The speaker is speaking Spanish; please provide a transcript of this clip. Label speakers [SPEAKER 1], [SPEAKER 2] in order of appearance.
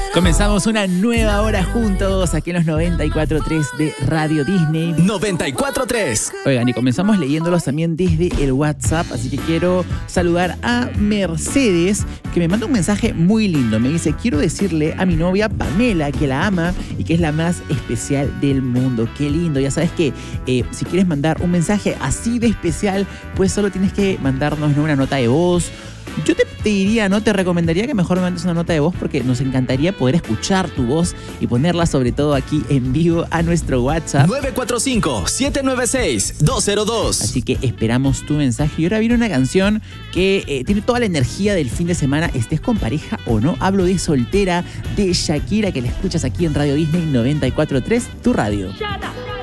[SPEAKER 1] Comenzamos una nueva hora juntos aquí en los 94.3 de Radio Disney.
[SPEAKER 2] 94.3.
[SPEAKER 1] Oigan, y comenzamos leyéndolos también desde el WhatsApp, así que quiero saludar a Mercedes, que me manda un mensaje muy lindo. Me dice, quiero decirle a mi novia Pamela que la ama y que es la más especial del mundo. Qué lindo. Ya sabes que si quieres mandar un mensaje así de especial, pues solo tienes que mandarnos una nota de voz. Yo te diría, ¿no? Te recomendaría que mejor me mandes una nota de voz porque nos encantaría poder escuchar tu voz y ponerla sobre todo aquí en vivo a nuestro WhatsApp.
[SPEAKER 2] 945-796-202.
[SPEAKER 1] Así que esperamos tu mensaje. Y ahora viene una canción que tiene toda la energía del fin de semana, estés con pareja o no. Hablo de Soltera, de Shakira, que la escuchas aquí en Radio Disney 94.3, tu radio.
[SPEAKER 3] Shut up.